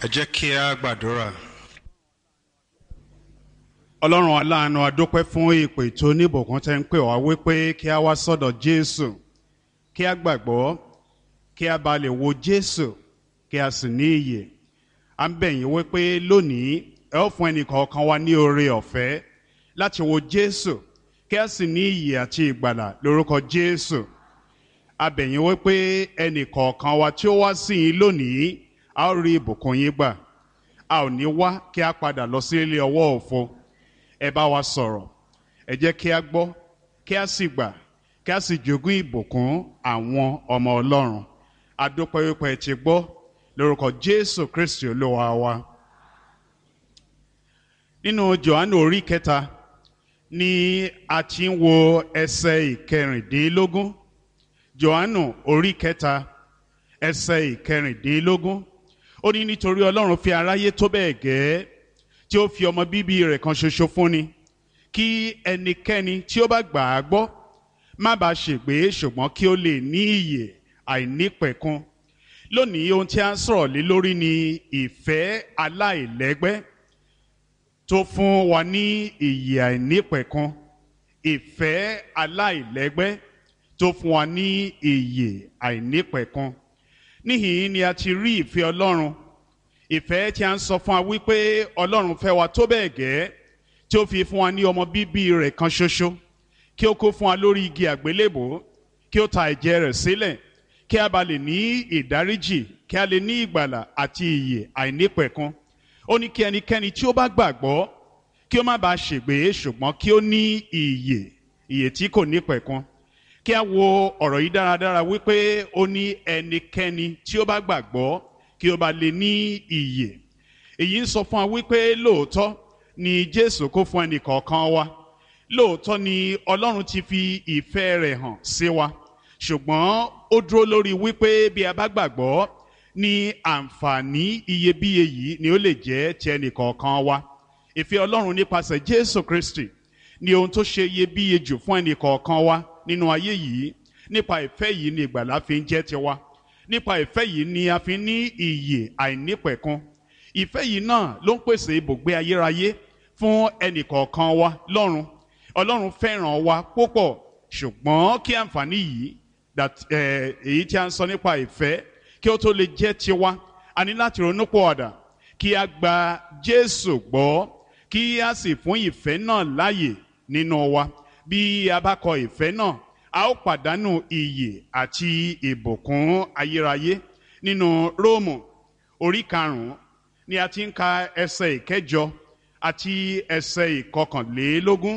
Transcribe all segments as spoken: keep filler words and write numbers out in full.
Ẹ jẹ́ kí a gbàdúrà. Ọlọ́run aláàánú, a dúpẹ́ fún ìpè tó níbùkún tẹ́ ń pè wá wípé kí a wá sọ́dọ̀ Jésù, kí a gbàgbọ́, kí a bá lè wo Jésù, kí a sì ní ìyè. À ń bẹ̀ yín wípé lónìí ẹ ó fún ẹnìkọ̀ọ̀kan wa ní oore ọ̀fẹ́ láti wo Jésù, kí a sì ní ìyè àti ìgbàlà lórúkọ Jésù. A bẹ̀ yín wípé ẹnìkọ̀ọ̀kan wa tí ó wá sí yín lónìí, a ó rí ìbùkún yín gbà. A ò ní wá kí a padà lọ sí ilé ọwọ́ òfo. Ẹ bá wa sọ̀rọ̀, ẹ jẹ́ kí a gbọ́, kí a sì gbà, kí a sì jogún ìbùkún àwọn ọmọ Ọlọ́run. A dúpẹ́ wípé ẹ ti gbọ́ lórúkọ Jésù Kristi Olúwa wa. Nínú Jòhánù orí kẹta ni a ti ń wo ẹsẹ̀ ìkẹrìndínlógún. Jòhánù orí kẹta ẹsẹ̀ ìkẹrìndínlógún. Ó ní nítorí Ọlọ́run fi aráyé tó bẹ́ẹ̀ gẹ́ẹ́ tí ó fi ọmọ bíbí rẹ̀ kan ṣoṣo fúnni, kí ẹnikẹ́ni tí ó bá gbà á gbọ́ má bàa ṣègbé, ṣùgbọ́n kí ó lè ní ìyè àìnípẹ̀kun. Lónìí ohun tí a ń sọ̀rọ̀ lé lórí ni ìfẹ́ aláìlẹ́gbẹ́ tó fún wa ní ìyè àìnípẹ̀kun. Ìfẹ́ aláìlẹ́gbẹ́ tó fún wa ní ìyè àìnípẹ̀kun. Níhìn-ín ni a ti rí ìfẹ́ Ọlọ́run. Ìfẹ́ tí a ń sọ fún wa wípé Ọlọ́run fẹ́ wa tó bẹ́ẹ̀ gẹ́ẹ́ tí ó fi fún wa ní ọmọ bíbí rẹ̀ kan ṣoṣo, kí ó kó fún wa lórí igi àgbélébò, kí ó ta ẹ̀jẹ̀ rẹ̀ sílẹ̀, kí a bá lè ní ìdáríjì, kí a lè ní ìgbàlà àti ìyè àìnípẹ̀kun. Ó ní kí ẹnikẹ́ni tí ó bá gbàgbọ́ kí ó má bàa ṣègbé, ṣùgbọ́n kí ó ní ìyè, ìyè tí kò nípẹ̀kun. Kí a wo ọ̀rọ̀ yìí dáradára wípé ó ní ẹnikẹ́ni tí ó bá gbàgbọ́ kí ó bá lè ní ìyè. Èyí ń sọ fún wa wípé lóòótọ́ ni Jésù kó fún ẹnì kọ̀ọ̀kan wa. Lóòótọ́ ni Ọlọ́run ti fi ìfẹ́ rẹ̀ hàn sí wa. Ṣùgbọ́n ó dúró lórí wípé bí a bá gbàgbọ́ ní àǹfààní iyebíye yìí ni ó lè jẹ́ ti ẹnì kọ̀ọ̀kan wa. Ìfẹ́ Ọlọ́run nípasẹ̀ Jésù Kristi ni ohun tó ṣe iyebíye jù fún ẹnì kọ̀ọ̀kan wa nínú ayé yìí. Nípa ìfẹ́ yìí ni ìgbàlà fi ń jẹ́ tiwa. Nípa ìfẹ́ yìí ni a fi ní ìyè àìnípẹ̀kun. Ìfẹ́ yìí náà ló ń pèsè ibùgbé ayérayé fún ẹnìkọ̀ọ̀kan wa lọ́run. Ọlọ́run fẹ́ràn wa púpọ̀, ṣùgbọ́n kí àǹfààní yìí èyí tí a ń sọ nípa ìfẹ́ kí ó tó lè jẹ́ tiwa, a ní láti ronúpìwàdà, kí a gba Jésù gbọ́, kí a sì fún ìfẹ́ náà láàyè nínú wa. Bí a bá kọ ìfẹ́ náà, a ó pàdánù ìyè àti ìbùkún ayérayé. Nínú Róòmù orí karùn-ún ni a ti ń ka ẹsẹ̀ ìkẹjọ àti ẹsẹ̀ ìkọkànlélógún.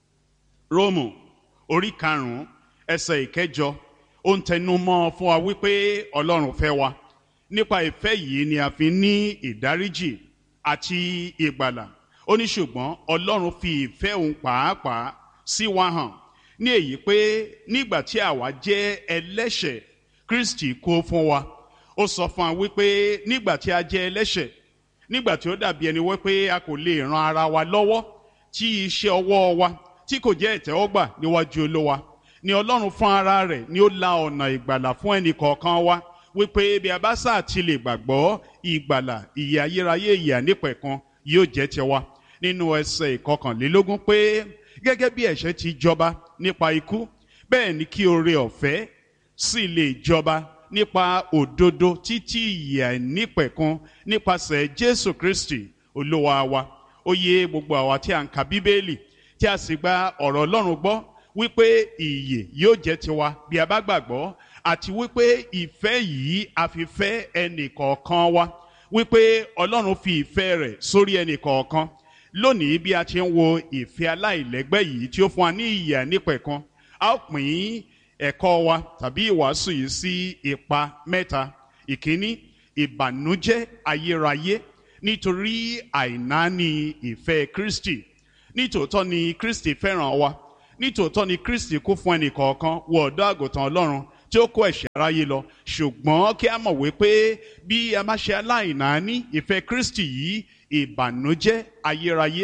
Róòmù orí karùn-ún ẹsẹ̀ ìkẹjọ ó ń tẹnu mọ́ fún wa wípé Ọlọ́run fẹ́ wa. Nípa ìfẹ́ yìí ni a fi ní ìdáríjì àti ìgbàlà. Ó ní ṣùgbọ́n Ọlọ́run fi ìfẹ́ òun pàápàá sí wa hàn ní èyí pé nígbà tí àwa jẹ́ ẹlẹ́ṣẹ̀, Kristi kú fún wa. Ó sọ fún wa wípé nígbà tí a jẹ́ ẹlẹ́ṣẹ̀, nígbà tí ó dàbí ẹni wípé a kò lè ran ara wa lọ́wọ́, tí iṣẹ́ ọwọ́ wa tí kò jẹ́ ìtẹ́wọ́gbà níwájú Olúwa, ni Ọlọ́run fún ara rẹ̀ ni ó la ọ̀nà ìgbàlà fún ẹnì kọ̀ọ̀kan wa, wípé bí a bá sáà ti lè gbàgbọ́, ìgbàlà, ìyè ayérayé, ìyè ànípẹ̀kun yóò jẹ́ tiwa. Nínú ẹsẹ̀ ìkọkànlélógún pé gẹ́gẹ́ bí ẹ̀ṣẹ̀ ti jọba nípa ikú, bẹ́ẹ̀ ni kí oore ọ̀fẹ́ sì lè jọba nípa òdodo títí ìyè àìnípẹ̀kun nípasẹ̀ Jésù Kristi Olúwa wa. Ó yé gbogbo àwa tí a ń ka Bíbélì tí a sì gba ọ̀rọ̀ Ọlọ́run gbọ́ wípé ìyè yóò jẹ́ tiwa bí a bá gbàgbọ́, àti wípé ìfẹ́ yìí a fi fẹ́ ẹnì kọ̀ọ̀kan wa, wípé Ọlọ́run fi ìfẹ́ rẹ̀ sórí ẹnì kọ̀ọ̀kan. Lónìí bí a ti ń wo ìfẹ́ aláìlẹ́gbẹ́ yìí tí ó fún wa ní ìyè àìnípẹ̀kun, a ó pín ẹ̀kọ́ wa tàbí ìwàásù yìí sí ipa mẹ́ta. Ìkíní, ìbànújẹ́ ayérayé nítorí àìnáání ìfẹ́ Kristi. Nítòótọ́ ni Kristi fẹ́ràn wa. Nítòótọ́ ni Kristi kú fún ẹnì kọ̀ọ̀kan wọ ọ̀dọ́ àgùntàn Ọlọ́run tí ó kó ẹ̀ṣẹ̀ aráyé lọ. Ṣùgbọ́n kí a mọ̀ wípé bí a máa ṣe aláìnáání ìfẹ́ Kristi yìí, ìbànújẹ́ ayérayé,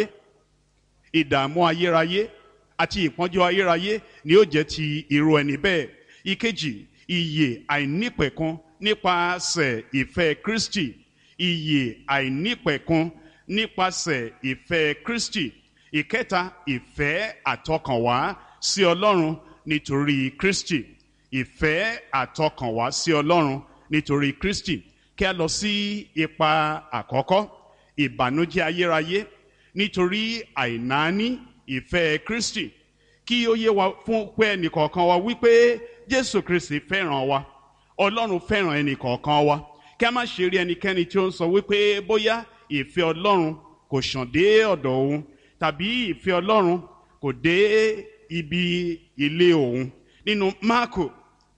ìdààmú ayérayé àti ìpọ́njú ayérayé ni ó jẹ́ ti irú ẹni bẹ́ẹ̀. Ìkejì, ìyè àìnípẹ̀kun nípasẹ̀ ìfẹ́ Kristi. ìyè àìnípẹ̀kun nípasẹ̀ ìfẹ́ Kristi. Ìkẹta, ìfẹ́ àtọkànwá sí Ọlọ́run nítorí Kristi. Ìfẹ́ àtọkànwá sí Ọlọ́run nítorí Kristi. Kí a lọ sí ipa àkọ́kọ́, ìbànújẹ́ ayérayé nítorí àìnáání ìfẹ́ Kristi. Kí ó yé wa fún pé ẹnìkọ̀ọ̀kan wa wípé Jésù Kristi fẹ́ràn wa, Ọlọ́run fẹ́ràn ẹnìkọ̀ọ̀kan wa. Kí a má ṣe rí ẹnikẹ́ni tí ó ń sọ wípé bóyá ìfẹ́ Ọlọ́run kò ṣàn dé ọ̀dọ̀ òun, tàbí ìfẹ́ Ọlọ́run kò dé ibi ilé òun. Nínú Máàkù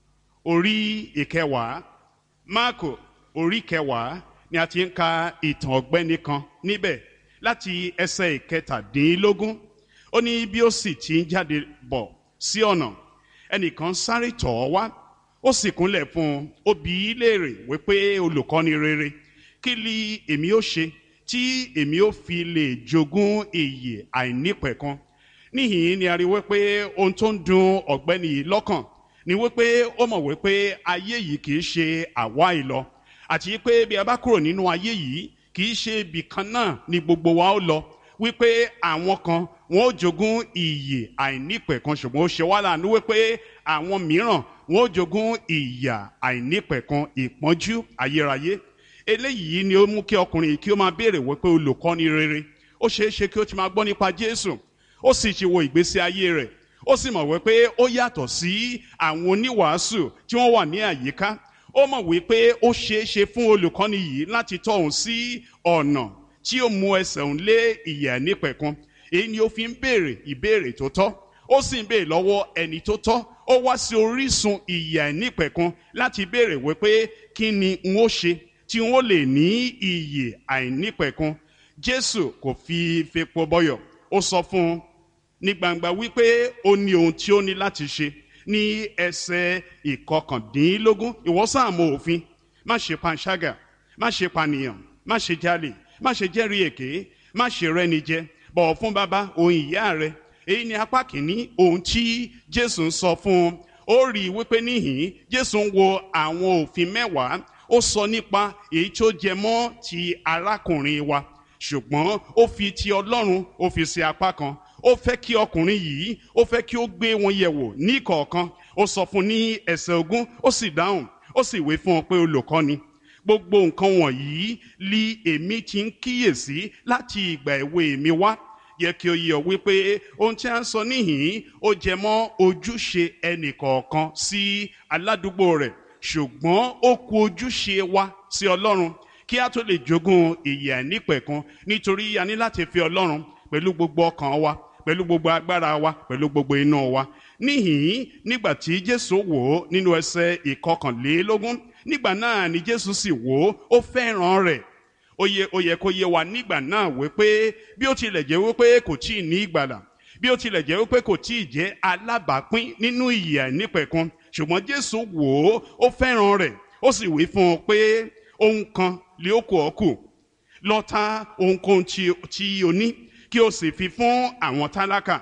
orí ìkẹwàá, Máàkù orí kẹwàá ni a ti ń ka ìtàn ọ̀gbẹ́ni kan níbẹ̀ láti ẹsẹ̀ ìkẹtàdínlógún. Ó ní bí ó sì ti ń jáde bọ̀ sí ọ̀nà, ẹnìkan sáré tọ̀ ọ́ wá, ó sì kúnlẹ̀ fún un, ó bi í léèrè wípé olùkọ́ni rere, kí ni èmi ó ṣe tí èmi ó fi lè jogún ìyè àìnípẹ̀kun? Níhìn-ín ni a rí wípé ohun tó ń dùn ọ̀gbẹ́ni yìí lọ́kàn ni wípé ó mọ̀ wípé ayé yìí kìí ṣe àwa ìlọ, àti pé bí a bá kúrò nínú ayé yìí kìí ṣe ibì kan náà ni gbogbo wa ó lọ, wípé àwọn kan wọn ó jogún ìyè àìnípẹ̀kun, ṣùgbọ́n ó ṣe wá láàánú wípé àwọn mìíràn wọn ó jogún ìyà àìnípẹ̀kun, ìpọ́njú ayérayé. Eléyìí ni ó mú kí ọkùnrin yìí kí ó máa béèrè wípé olùkọ́ni rere. Ó ṣeé ṣe kí ó ti máa gbọ́ nípa Jésù, ó sì ti wo ìgbésí ayé rẹ̀, ó sì mọ̀ wípé ó yàtọ̀ sí àwọn oníwàásù tí wọ́n wà ní àyíká. Ó mọ̀ wípé ó ṣeé ṣe fún olùkọ́ni yìí láti tọ́ òun sí ọ̀nà tí ó mú ẹsẹ̀ òun lé ìyè àìnípẹ̀kun. Èyí ni ó fi ń béèrè ìbéèrè tó tọ́, ó sì ń béèrè lọ́wọ́ ẹni tó tọ́. Ó wá sí orísun ìyè àìnípẹ̀kun láti béèrè wípé kí ni n ó ṣe tí n ó lè ní ìyè àìnípẹ̀kun. Jésù kò fi fepo bọyọ̀, ó sọ fún un ní gbangba wípé ó ní ohun tí ó ní láti ṣe. Ní ẹsẹ̀ ìkọkàndínlógún, ìwọ sáà mọ òfin, má ṣe panṣágà, má ṣe pànìyàn, má ṣe jalè, má ṣe jẹ́rìí èké, má ṣe rẹ́ni jẹ, bọ̀wọ̀ fún bàbá òun ìyá rẹ. Èyí ni apá kìíní ohun tí Jésù ń sọ fún un. Ó rí i wípé níhìn Jésù ń wo àwọn òfin mẹ́wàá, ó sọ nípa èyí tí ó jẹ mọ́ ti arákùnrin wa, ṣùgbọ́n ó fi ti Ọlọ́run ó fi sí apá kan. Ó fẹ́ kí ọkùnrin yìí, ó fẹ́ kí ó gbé wọn yẹ̀wò ní kọ̀ọ̀kan. Ó sọ fún ní ẹsẹ̀ ogún, ó sì dáhùn, ó sì wí fún ọ pé olùkọ́ni, gbogbo nǹkan wọ̀nyí li èmi ti ń kíyèsí láti ìgbà èwe mi wá. Yẹ kí o yé ọ wípé ohun tí a ń sọ níhìn ó jẹ mọ́ ojúṣe ẹnìkọ̀ọ̀kan sí aládùúgbò rẹ̀, ṣùgbọ́n ó kù ojúṣe wa sí Ọlọ́run kí a tó lè jogún ìyè àìnípẹ̀kun, nítorí a ní láti fi Ọlọ́run pẹ̀lú gbogbo ọkàn wa, pẹ̀lú gbogbo agbára wa, pẹ̀lú gbogbo inú wa. Níhìn nígbà tí Jésù wò ó nínú ẹsẹ̀ ìkọkànlélógún, nígbà náà ni Jésù sì wò ó, ó fẹ́ràn rẹ̀. Ó yẹ ó yẹ kó yé wa nígbà náà wípé bí ó tilẹ̀ jẹ́ wípé kò tíì ní ìgbàlà, bí ó tilẹ̀ jẹ́ wípé kò tíì jẹ́ alábàápín nínú ìyè àìnípẹ̀kun, ṣùgbọ́n Jésù wò ó, ó fẹ́ràn rẹ̀. Ó sì wí fún un pé ohun kan lé ó kù ọ́ kù, lọ ta ohunkóhun tí o ní kí o sì fi fún àwọn tálákà,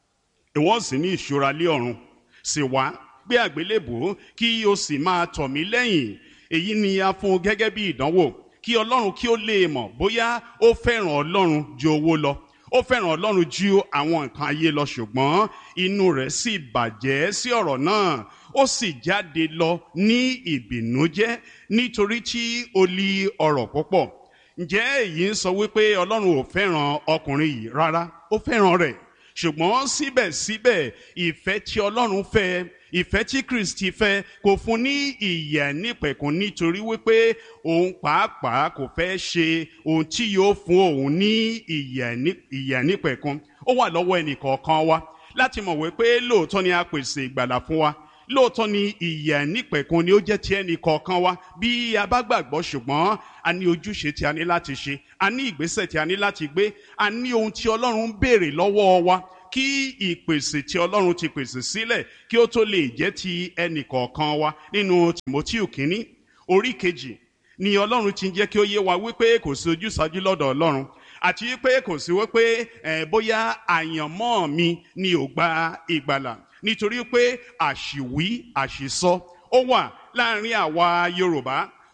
ìwọ sì ní ìṣúra lé ọ̀run. Sì wá, gbé àgbélébùú kí o sì máa tọ̀ mí lẹ́yìn. Èyí ni a fún un gẹ́gẹ́ bí ìdánwò, kí Ọlọ́run kí ó lè mọ̀ bóyá ó fẹ́ràn Ọlọ́run ju owó lọ, ó fẹ́ràn Ọlọ́run ju àwọn nǹkan ayé lọ, ṣùgbọ́n inú rẹ̀ sì bàjẹ́ sí ọ̀rọ̀ náà. Ó sì jáde lọ ní ìbìnújẹ́ nítorí tí ó lí ọrọ̀ púpọ̀. Ǹjẹ́ èyí ń sọ wípé Ọlọ́run ò fẹ́ràn ọkùnrin yìí? Rárá, ó fẹ́ràn rẹ̀, ṣùgbọ́n síbẹ̀síbẹ̀ ìfẹ́ tí Ọlọ́run fẹ́, ìfẹ́ tí Kristi fẹ́, kò fún ní ìyè àìnípẹ̀kun, nítorí wípé òun pàápàá kò fẹ́ ṣe ohun tí yóò fún òun ní ìyè àìnípẹ̀kun. Ó wà lọ́wọ́ ẹnìkọ̀ọ̀kan wa láti mọ̀ wípé lóòótọ́ ni a pèsè ìgbàlà fún wa, lóòótọ́ ni ìyè àìnípẹ̀kun ni ó jẹ́ ti ẹnìkọ̀ọ̀kan wa bí a bá gbàgbọ́, ṣùgbọ́n a ní ojúṣe tí a ní láti ṣe, a ní ìgbésẹ̀ tí a ní láti gbé, a ní ohun tí Ọlọ́run ń béèrè lọ́wọ́ wa kí ìpèsè tí Ọlọ́run ti pèsè sílẹ̀ kí ó tó lè jẹ́ ti ẹnìkọ̀ọ̀kan wa. Nínú Tímótíù kínní orí kejì ni Ọlọ́run ti ń jẹ́ kí ó yé wa wípé kò sí ojúsàájú lọ́dọ̀ Ọlọ́run, àti wípé kò sí wípé eh, bóyá àyànmọ́ mi ni ò gba ìgbàlà, nítorí pé àṣìwí àṣìsọ ó wà láàrin àwa Yorùbá.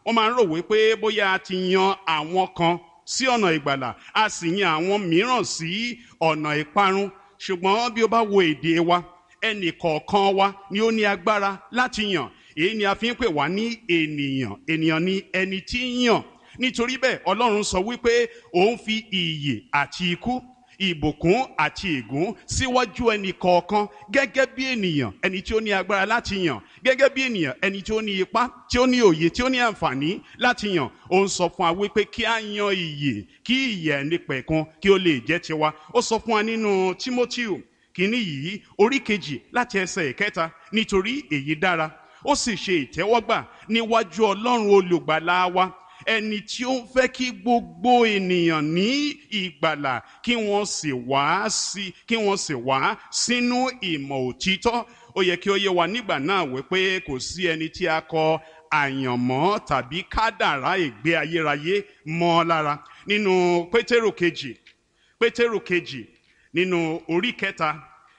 wọ́n máa ń rò wípé bóyá a ti yan àwọn kan sí ọ̀nà ìgbàlà a sì yan àwọn mìíràn sí ọ̀nà ìparun. Ṣùgbọ́n bí o bá wo èdè wa, ẹnì kọ̀ọ̀kan wa ni ó ní agbára láti yàn. Èyí ni a fi ń pè wá ní ènìyàn. Ènìyàn ni ẹni tí ń yàn. Nítorí bẹ́ẹ̀ Ọlọ́run sọ wípé òun fi ìyè àti ikú, ìbùkún àti ègún síwájú ẹnì kọ̀ọ̀kan gẹ́gẹ́ bí ènìyàn ẹni tí ó ní agbára láti yàn, gẹ́gẹ́ bí ènìyàn ẹni tí ó ní ipá, tí ó ní òye, tí ó ní àǹfààní láti yàn. Ó ń sọ fún wa wípé kí a yan ìyè, kí ìyè ẹnìpẹ̀kun kí ó lè jẹ́ tiwa. Ó sọ fún wa nínú Tímótíù kìíní yìí orí kejì láti ẹsẹ̀ ìkẹta, nítorí èyí dára ó sì ṣe ìtẹ́wọ́gbà níwájú Ọlọ́run olùgbàlà wa, ẹni tí ó ń fẹ́ kí gbogbo ènìyàn ní ìgbàlà kí wọ́n sì wá sí kí wọ́n sì wá sínú ìmọ̀ òtítọ́. Ó yẹ kí ó yé wa nígbà náà wípé kò sí ẹni tí a kọ àyànmọ́ tàbí kádàrá ìgbé ayérayé mọ́ lára. Nínú Pétérù kejì Pétérù kejì nínú orí kẹta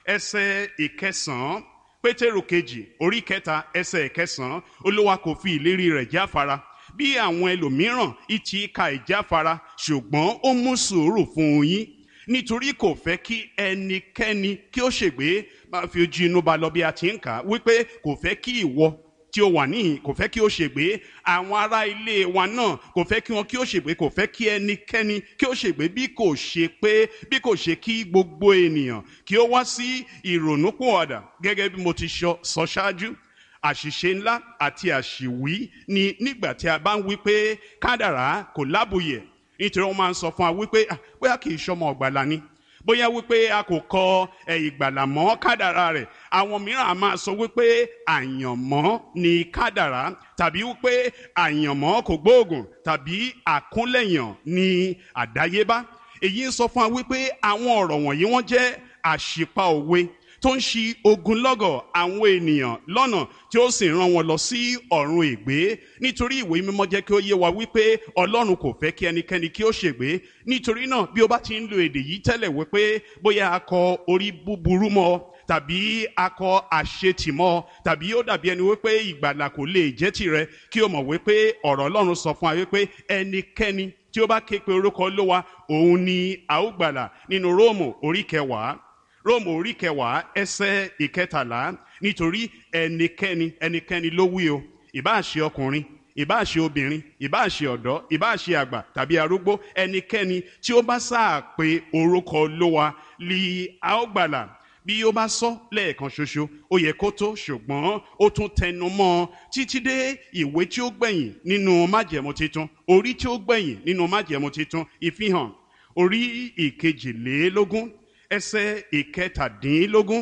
ẹsẹ̀ ìkẹsàn-án, Pétérù kejì orí kẹta ẹsẹ̀ ìkẹsàn-án, Olúwa kò fi ìlérí rẹ̀ jáfara bí àwọn ẹlòmíràn ìtì ka ìjáfara, ṣùgbọ́n ó mú sùúrù fún yín, nítorí kò fẹ́ kí ẹnikẹ́ni kí ó ṣègbé. Máa fi ojú inú ba lọ bí a ti ń kà á wípé kò fẹ́ kí ìwọ tí ó wà níhìn kò fẹ́ kí ó ṣègbé, àwọn ará ilé wa náà kò fẹ́ kí wọn kí ó ṣègbé, kò fẹ́ kí ẹnikẹ́ni kí ó ṣègbé bí kò ṣe pé bí kò ṣe kí gbogbo ènìyàn kí ó wá sí ìrònúpìwàdà. Gẹ́gẹ́ bí mo ti sọ ṣáájú, àṣìṣe ńlá àti àṣìwí ni nígbà tí a bá ń wí pé kádàrá kò lábùyẹ̀, nítorí wọ́n máa ń sọ fún wa wípé bóyá kì í ṣọmọ ọ̀gbàlà ni, bóyá wípé a kò kọ ìgbàlà mọ́ kádàrá rẹ̀. Àwọn mìíràn a máa sọ wípé àyànmọ́ ni kádàrá, tàbí wípé àyànmọ́ kò gbóògùn, tàbí àkúnlẹ̀yàn ni àdáyébá. Èyí ń sọ fún wa wípé àwọn ọ̀rọ̀ wọ̀nyí wọ́n jẹ́ àṣìpa òwe tó ń ṣi ogunlọ́gọ̀ àwọn ènìyàn lọ́nà tí ó sì rán wọn lọ sí ọ̀run ègbé. Nítorí ìwé mímọ́ jẹ́ kí ó yé wa wípé Ọlọ́run kò fẹ́ kí ẹnikẹ́ni kí ó ṣègbé. Nítorí náà bí o bá ti ń lo èdè yìí tẹ́lẹ̀ wípé bóyá a kọ orí búburú mọ́ tàbí a kọ àṣetì mọ́, tàbí ó dàbí ẹni wípé ìgbàlà kò lè jẹ́ tìrẹ, kí o mọ̀ wípé ọ̀rọ̀ Ọlọ́run sọ fún wa wípé ẹnikẹ́ni tí ó bá ké pe orúkọ Olúwa òun ni a ó gbàlà. Nínú Róòmù orí kẹwàá Róòmù orí kẹwàá ẹsẹ̀ ìkẹtàlá, nítorí ẹnikẹ́ni ẹnikẹ́ni ló wí o, ìbáà ṣe ọkùnrin, ìbáà ṣe obìnrin, ìbáà ṣe ọ̀dọ́, ìbáà ṣe àgbà tàbí arúgbó, ẹnikẹ́ni tí ó bá sáà pe orúkọ Olúwa li a ó gbàlà. Bí ó bá sọ lẹ́ẹ̀kan ṣoṣo ó yẹ kó tó, ṣùgbọ́n ó tún tẹnu mọ́ títí dé ìwé tí ó gbẹ̀yìn nínú májẹ̀mú titun, orí tí ó gbẹ̀yìn nínú májẹ̀mú titun, Ìfihàn orí ìkejìlélógún ẹsẹ̀ ìkẹtàdínlógún.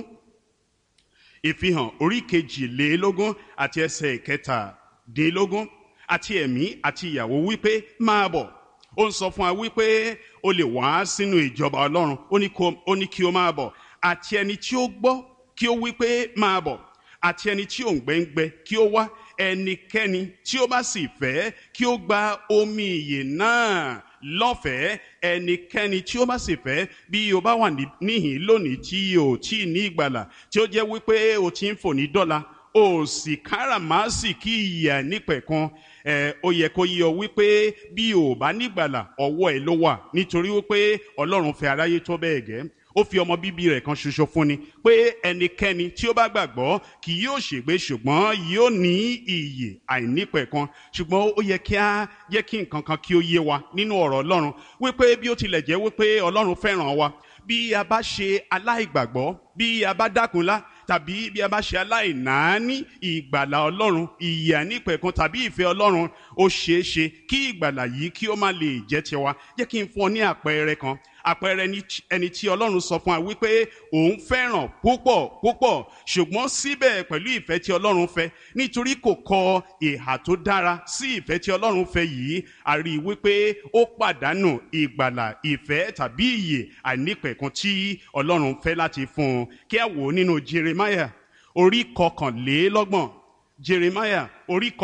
Ìfihàn orí kejìlélógún àti ẹsẹ̀ ìkẹtàdínlógún. Àti ẹ̀mí àti ìyàwó wípé máa bọ̀. Ó ń sọ fún wa wípé o lè wá sínú ìjọba Ọlọ́run, ó ní kí o máa bọ̀. Àti ẹni tí ó gbọ́ kí ó wípé máa bọ̀, àti ẹni tí òǹgbẹ ń gbẹ kí ó wá, ẹnikẹ́ni tí ó bá sì fẹ́ kí ó gba omi ìyè náà lọ́fẹ̀ẹ́. Ẹnikẹ́ni tí ó bá sì fẹ́, bí o bá wà níhìn lónìí tí o tí ní ìgbàlà, tí ó jẹ́ wípé o ti ń fò ní dọ́là, o sì káràmásìkí ìyè nípẹ̀kun, ẹ ó yẹ kó yé ọ wípé bí o bá nígbàlà ọwọ́ ẹ ló wà, nítorí wípé Ọlọ́run fẹ́ aráyé tó bẹ́ẹ̀ gẹ́, ó fi ọmọ bíbí rẹ̀ kan ṣoṣo fún ni, pé ẹnikẹ́ni tí ó bá gbàgbọ́ kì yóò ṣègbé ṣùgbọ́n yóò ní ìyè àìnípẹ̀kan. Ṣùgbọ́n ó yẹ kí á jẹ́ kí nǹkan kan kí ó yé wa nínú ọ̀rọ̀ Ọlọ́run wípé bí ó tilẹ̀ jẹ́ wípé Ọlọ́run fẹ́ràn wa, bí a bá ṣe aláìgbàgbọ́, bí a bá dákunlá, tàbí bí a bá ṣe aláìnáání ìgbàlà Ọlọ́run, ìyè àìnípẹ̀kun tàbí ìfẹ́ Ọlọ́run, ó ṣeé ṣe kí ìgbàlà yìí kí ó má lè jẹ́ tiwa. Jẹ́ kí n fún ọ ní àpẹẹrẹ kan. Àpẹẹrẹ ẹni tí Ọlọ́run sọ fún wa wípé òun fẹ́ràn púpọ̀ púpọ̀, ṣùgbọ́n síbẹ̀ pẹ̀lú ìfẹ́ tí Ọlọ́run fẹ́, nítorí kò kọ ìhà tó dára sí ìfẹ́ tí Ọlọ́run fẹ́ yìí, a rí i wípé ó pàdánù ìgbàlà, ìfẹ́ tàbí ìyè àìnípẹ̀kun tí Ọlọ́run fẹ́ láti fún un. Kí a wò ó nínú Jeremiah orí kọkànlélọ́gbọ̀n, Jeremiah orí